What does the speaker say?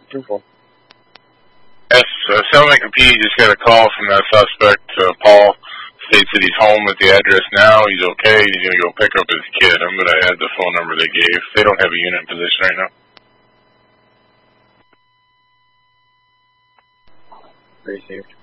Simple. Yes, Settlement P just got a call from that suspect. Paul states that he's home at the address now. He's okay. He's going to go pick up his kid. I'm going to add the phone number they gave. They don't have a unit in position right now. Received.